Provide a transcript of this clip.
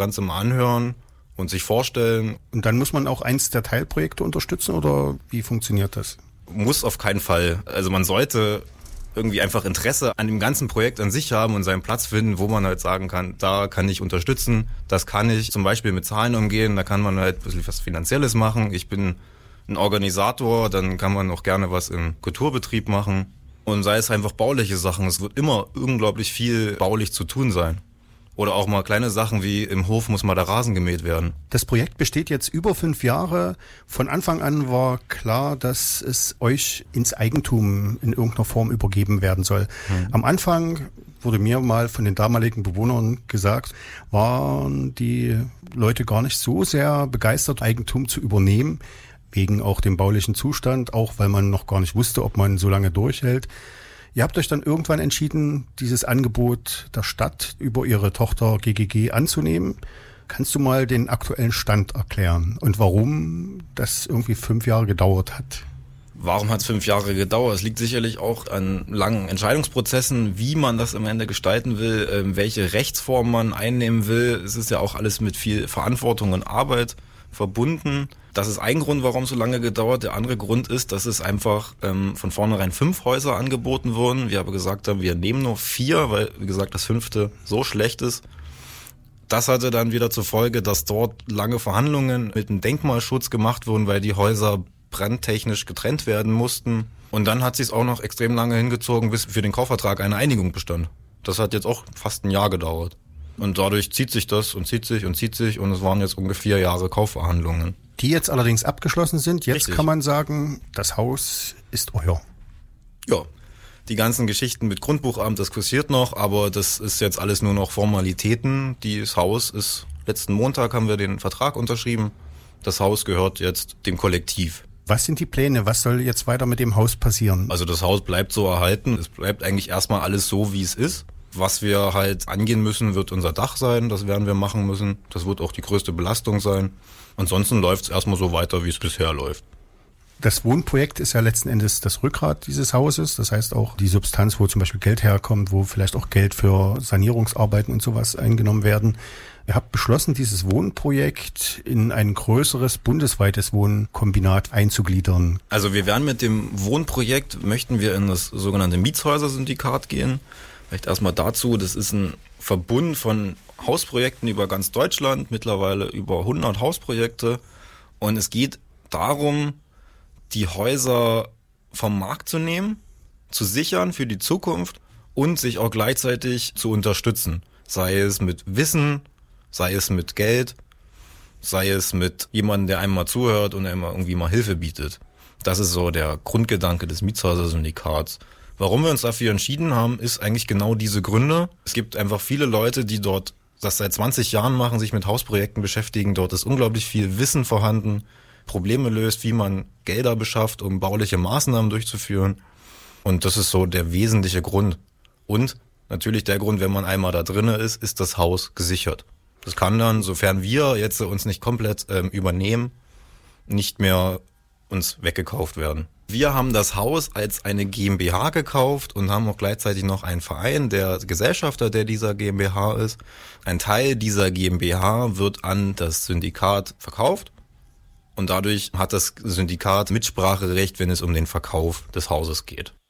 Ganze mal anhören und sich vorstellen. Und dann muss man auch eins der Teilprojekte unterstützen oder wie funktioniert das? Muss auf keinen Fall. Also man sollte irgendwie einfach Interesse an dem ganzen Projekt an sich haben und seinen Platz finden, wo man halt sagen kann, da kann ich unterstützen, das kann ich zum Beispiel mit Zahlen umgehen, da kann man halt ein bisschen was Finanzielles machen. Ich bin ein Organisator, dann kann man auch gerne was im Kulturbetrieb machen. Und sei es einfach bauliche Sachen, es wird immer unglaublich viel baulich zu tun sein. Oder auch mal kleine Sachen wie im Hof muss mal der Rasen gemäht werden. Das Projekt besteht jetzt über 5 Jahre. Von Anfang an war klar, dass es euch ins Eigentum in irgendeiner Form übergeben werden soll. Am Anfang wurde mir mal von den damaligen Bewohnern gesagt, waren die Leute gar nicht so sehr begeistert, Eigentum zu übernehmen, wegen auch dem baulichen Zustand, auch weil man noch gar nicht wusste, ob man so lange durchhält. Ihr habt euch dann irgendwann entschieden, dieses Angebot der Stadt über ihre Tochter GGG anzunehmen. Kannst du mal den aktuellen Stand erklären und warum das irgendwie 5 Jahre gedauert hat? Warum hat es 5 Jahre gedauert? Es liegt sicherlich auch an langen Entscheidungsprozessen, wie man das am Ende gestalten will, welche Rechtsform man einnehmen will. Es ist ja auch alles mit viel Verantwortung und Arbeit verbunden. Das ist ein Grund, warum es so lange gedauert. Der andere Grund ist, dass es einfach von vornherein 5 Häuser angeboten wurden. Wir aber gesagt haben, wir nehmen nur 4, weil, wie gesagt, das 5. so schlecht ist. Das hatte dann wieder zur Folge, dass dort lange Verhandlungen mit dem Denkmalschutz gemacht wurden, weil die Häuser brandtechnisch getrennt werden mussten. Und dann hat es sich auch noch extrem lange hingezogen, bis für den Kaufvertrag eine Einigung bestand. Das hat jetzt auch fast ein Jahr gedauert. Und dadurch zieht sich das und zieht sich und zieht sich und es waren jetzt ungefähr 4 Jahre Kaufverhandlungen. Die jetzt allerdings abgeschlossen sind. Jetzt Richtig. Kann man sagen, das Haus ist euer. Ja, die ganzen Geschichten mit Grundbuchamt, das kursiert noch, aber das ist jetzt alles nur noch Formalitäten. Das Haus ist, letzten Montag haben wir den Vertrag unterschrieben. Das Haus gehört jetzt dem Kollektiv. Was sind die Pläne? Was soll jetzt weiter mit dem Haus passieren? Also das Haus bleibt so erhalten. Es bleibt eigentlich erstmal alles so, wie es ist. Was wir halt angehen müssen, wird unser Dach sein. Das werden wir machen müssen. Das wird auch die größte Belastung sein. Ansonsten läuft es erstmal so weiter, wie es bisher läuft. Das Wohnprojekt ist ja letzten Endes das Rückgrat dieses Hauses. Das heißt auch die Substanz, wo zum Beispiel Geld herkommt, wo vielleicht auch Geld für Sanierungsarbeiten und sowas eingenommen werden. Ihr habt beschlossen, dieses Wohnprojekt in ein größeres bundesweites Wohnkombinat einzugliedern. Also wir werden mit dem Wohnprojekt, möchten wir in das sogenannte Mietshäuser-Syndikat gehen. Vielleicht erstmal dazu, das ist ein Verbund von Hausprojekten über ganz Deutschland, mittlerweile über 100 Hausprojekte. Und es geht darum, die Häuser vom Markt zu nehmen, zu sichern für die Zukunft und sich auch gleichzeitig zu unterstützen. Sei es mit Wissen, sei es mit Geld, sei es mit jemandem, der einem mal zuhört und einem irgendwie mal Hilfe bietet. Das ist so der Grundgedanke des Mietshäuser-Syndikats. Warum wir uns dafür entschieden haben, ist eigentlich genau diese Gründe. Es gibt einfach viele Leute, die dort das seit 20 Jahren machen, sich mit Hausprojekten beschäftigen. Dort ist unglaublich viel Wissen vorhanden, Probleme löst, wie man Gelder beschafft, um bauliche Maßnahmen durchzuführen. Und das ist so der wesentliche Grund. Und natürlich der Grund, wenn man einmal da drinne ist das Haus gesichert. Das kann dann, sofern wir jetzt uns nicht komplett übernehmen, nicht mehr uns weggekauft werden. Wir haben das Haus als eine GmbH gekauft und haben auch gleichzeitig noch einen Verein, der Gesellschafter der dieser GmbH ist. Ein Teil dieser GmbH wird an das Syndikat verkauft und dadurch hat das Syndikat Mitspracherecht, wenn es um den Verkauf des Hauses geht.